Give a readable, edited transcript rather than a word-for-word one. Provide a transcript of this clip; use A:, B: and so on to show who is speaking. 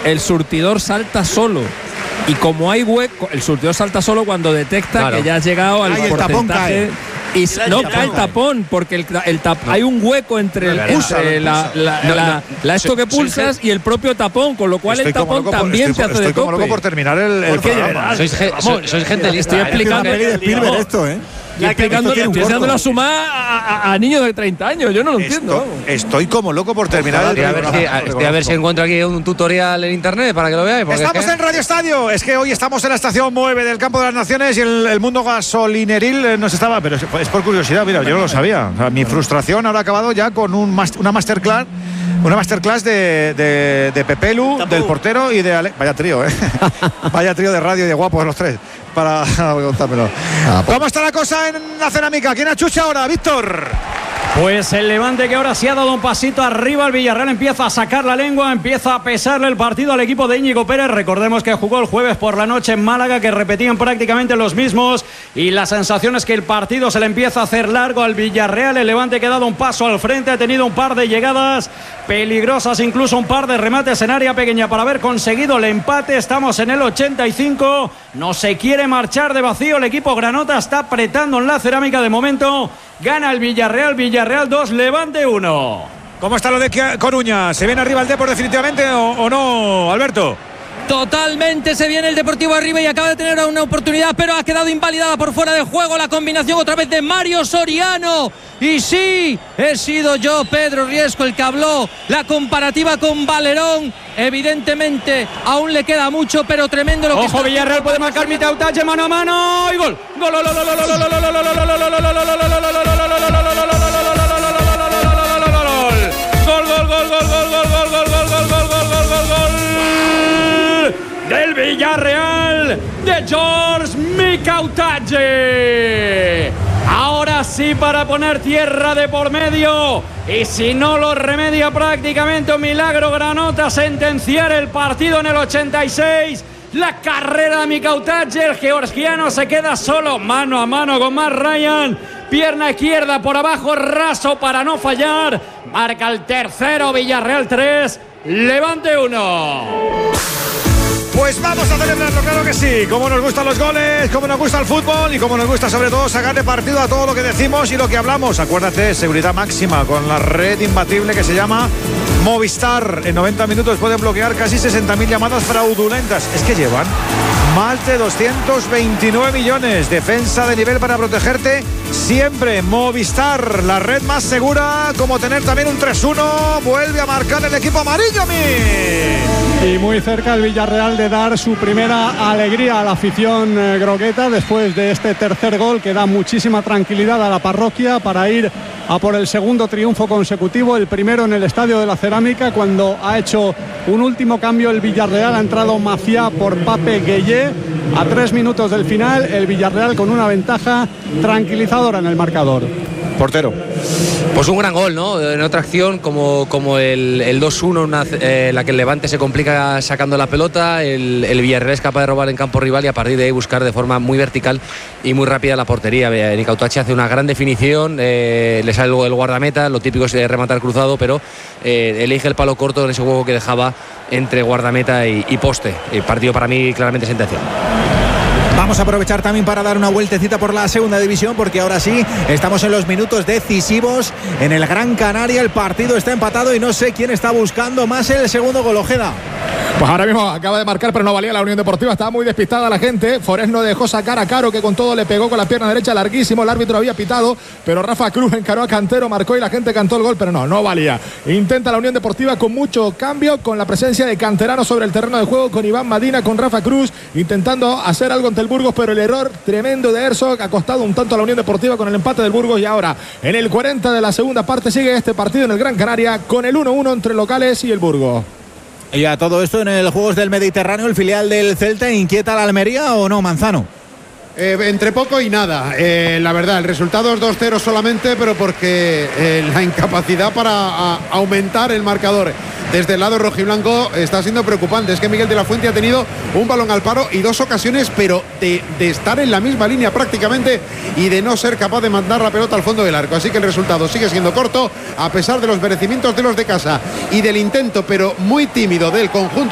A: el surtidor salta solo. Y como hay hueco, el surtidor salta solo cuando detecta que ya has llegado al porcentaje. Y no cae el tapón, porque hay un hueco entre esto que pulsas y el propio tapón, con lo cual el tapón también te hace de tope.
B: Estoy como loco por terminar el programa.
C: Sois gente lista.
A: Estoy explicando
B: esto,
A: estoy dando la suma a niños de 30 años. Yo no lo entiendo.
B: Estoy como loco por terminar el
C: programa. A ver si encuentro aquí un tutorial en internet para que lo veáis.
B: Estamos en Radio Estadio. Es que hoy estamos en la estación 9 del Campo de las Naciones y el mundo gasolineril nos estaba. Pero es por curiosidad, mira, yo no lo sabía. O sea, mi frustración ahora ha acabado ya con una masterclass. Una masterclass de Pepelu, del portero y de vaya trío, vaya trío de radio y de guapos los tres. Para contármelo. ¿Cómo está la cosa en la cerámica? ¿Quién achucha ahora, Víctor?
D: Pues el Levante, que ahora sí ha dado un pasito arriba. El Villarreal empieza a sacar la lengua, empieza a pesarle el partido al equipo de Íñigo Pérez. Recordemos que jugó el jueves por la noche en Málaga, que repetían prácticamente los mismos, y la sensación es que el partido se le empieza a hacer largo al Villarreal. El Levante, que ha dado un paso al frente, ha tenido un par de llegadas peligrosas, incluso un par de remates en área pequeña para haber conseguido el empate. Estamos en el 85, no se quiere marchar de vacío el equipo granota, está apretando en la cerámica de momento. Gana el Villarreal 2, Levante 1.
B: ¿Cómo está lo de Coruña? ¿Se viene arriba el Depor definitivamente o no, Alberto?
E: Totalmente se viene el Deportivo arriba y acaba de tener una oportunidad, pero ha quedado invalidada por fuera de juego. La combinación otra vez de Mario Soriano. Y sí, he sido yo, Pedro Riesco, el que habló. La comparativa con Valerón. Evidentemente aún le queda mucho, pero tremendo lo que
D: Ojo, Villarreal puede marcar Mitautache, mano a mano y gol. Gol. Del Villarreal de George Mitautache. Ahora sí, para poner tierra de por medio, y si no lo remedia prácticamente un milagro granota, sentenciar el partido en el 86. La carrera de Mitautache, el georgiano se queda solo, mano a mano con Matt Ryan, pierna izquierda por abajo, raso para no fallar. Marca el tercero, Villarreal 3, Levante 1.
B: Pues vamos a celebrarlo, claro que sí. Como nos gustan los goles, como nos gusta el fútbol y como nos gusta sobre todo sacarle partido a todo lo que decimos y lo que hablamos. Acuérdate, seguridad máxima con la red imbatible que se llama Movistar. En 90 minutos pueden bloquear casi 60.000 llamadas fraudulentas. Es que llevan más de 229 millones. Defensa de nivel para protegerte siempre. Movistar, la red más segura, como tener también un 3-1. Vuelve a marcar el equipo amarillo,
F: Y muy cerca el Villarreal de dar su primera alegría a la afición grogueta después de este tercer gol que da muchísima tranquilidad a la parroquia para ir a por el segundo triunfo consecutivo, el primero en el Estadio de la Cerámica, cuando ha hecho un último cambio el Villarreal. Ha entrado Maciá por Pape Gueye a 3 minutos del final, el Villarreal con una ventaja tranquilizadora en el marcador.
B: Portero.
C: Pues un gran gol, ¿no? En otra acción como el 2-1, la que el Levante se complica sacando la pelota, el Villarreal es capaz de robar en campo rival y a partir de ahí buscar de forma muy vertical y muy rápida la portería. Mitautache hace una gran definición, le sale luego el guardameta, lo típico es rematar cruzado, pero elige el palo corto en ese juego que dejaba entre guardameta y poste. El partido para mí claramente sentenciado.
G: Vamos a aprovechar también para dar una vueltecita por la segunda división, porque ahora sí estamos en los minutos decisivos en el Gran Canaria. El partido está empatado y no sé quién está buscando más el segundo gol. Ojeda.
H: Pues ahora mismo acaba de marcar, pero no valía la Unión Deportiva. Estaba muy despistada la gente. Forés no dejó sacar a Caro, que con todo le pegó con la pierna derecha larguísimo. El árbitro había pitado, pero Rafa Cruz encaró a Cantero, marcó y la gente cantó el gol, pero no valía. Intenta la Unión Deportiva con mucho cambio, con la presencia de canteranos sobre el terreno de juego, con Iván Madina, con Rafa Cruz, intentando hacer algo ante el Burgos, pero el error tremendo de Herzog ha costado un tanto a la Unión Deportiva con el empate del Burgos. Y ahora, en el 40 de la segunda parte, sigue este partido en el Gran Canaria con el 1-1 entre locales y el Burgos.
G: Y a todo esto en el Juegos del Mediterráneo, el filial del Celta, ¿inquieta a la Almería o no, Manzano?
I: Entre poco y nada, la verdad, el resultado es 2-0 solamente, pero porque la incapacidad para aumentar el marcador desde el lado rojiblanco está siendo preocupante. Es que Miguel de la Fuente ha tenido un balón al paro y 2 ocasiones, pero de estar en la misma línea prácticamente y de no ser capaz de mandar la pelota al fondo del arco. Así que el resultado sigue siendo corto, a pesar de los merecimientos de los de casa y del intento, pero muy tímido, del conjunto